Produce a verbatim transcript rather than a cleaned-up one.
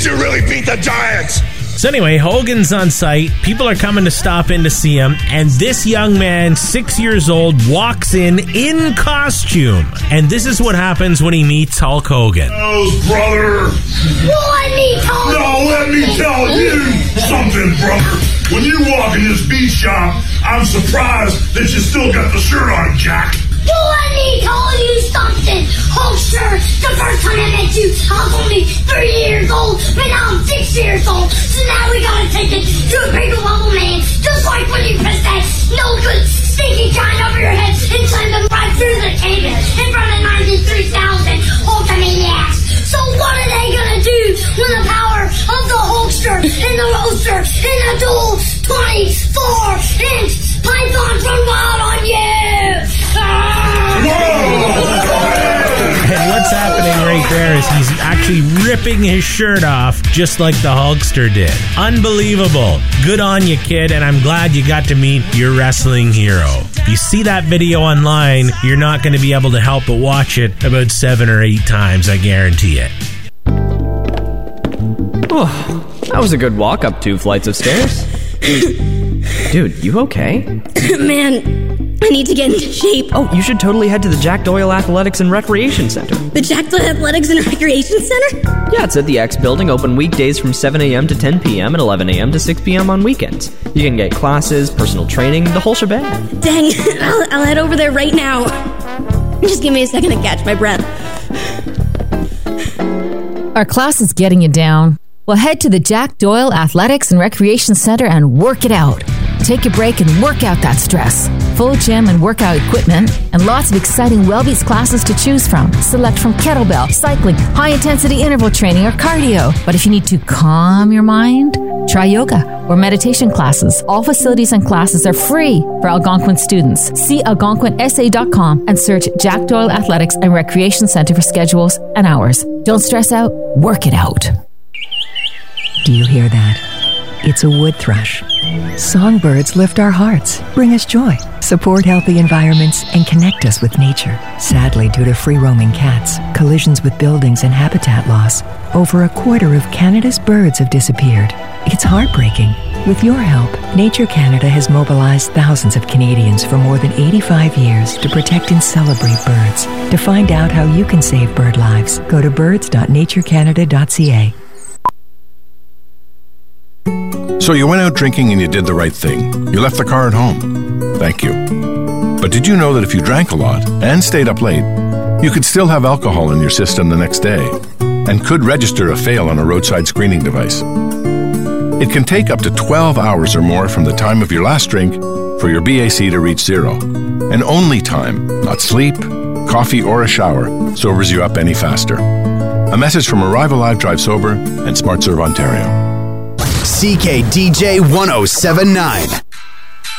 You really beat the Giants. So anyway, Hogan's on site. People are coming to stop in to see him. And this young man, six years old, walks in in costume. And this is what happens when he meets Hulk Hogan. Oh, brother. Well, let me tell you. No, let me tell you something, brother. When you walk in this beat shop, I'm surprised that you still got the shirt on, Jack. Well, let me tell you something, Hulkster. The first time I met you, I was only three years old, but now I'm six years old. So now we gotta take it to a bigger level, man. Just like when you press that no good stinky giant over your head and send them right through the table in front of ninety-three thousand Hulkamaniacs. So what are they gonna do when the power of the Hulkster and the Roaster and the dual twenty-four inch pythons run wild on you? And what's happening right there is he's actually ripping his shirt off just like the Hulkster did. Unbelievable. Good on you, kid, and I'm glad you got to meet your wrestling hero. If you see that video online, you're not going to be able to help but watch it about seven or eight times, I guarantee it. Oh, that was a good walk up two flights of stairs. Dude, you okay? Man, I need to get into shape. Oh, you should totally head to the Jack Doyle Athletics and Recreation Center. The Jack Doyle Athletics and Recreation Center? Yeah, it's at the X Building, open weekdays from seven a.m. to ten p.m. and eleven a.m. to six p.m. on weekends. You can get classes, personal training, the whole shebang. Dang, I'll, I'll head over there right now. Just give me a second to catch my breath. Our class is getting you down. Well, head to the Jack Doyle Athletics and Recreation Center and work it out. Take a break and work out that stress. Full gym and workout equipment, and lots of exciting Wellbeats classes to choose from. Select from kettlebell, cycling, high-intensity interval training, or cardio. But if you need to calm your mind, try yoga or meditation classes. All facilities and classes are free for Algonquin students. See algonquin s a dot com and search Jack Doyle Athletics and Recreation Center for schedules and hours. Don't stress out, work it out. Do you hear that? It's a wood thrush. Songbirds lift our hearts, bring us joy, support healthy environments, and connect us with nature. Sadly, due to free-roaming cats, collisions with buildings, and habitat loss, over a quarter of Canada's birds have disappeared. It's heartbreaking. With your help, Nature Canada has mobilized thousands of Canadians for more than eighty-five years to protect and celebrate birds. To find out how you can save bird lives, go to birds dot nature canada dot c a. So you went out drinking and you did the right thing. You left the car at home. Thank you. But did you know that if you drank a lot and stayed up late, you could still have alcohol in your system the next day and could register a fail on a roadside screening device? It can take up to twelve hours or more from the time of your last drink for your B A C to reach zero. And only time, not sleep, coffee, or a shower, sobers you up any faster. A message from Arrive Alive Drive Sober and SmartServe Ontario. C K D J one oh seven point nine.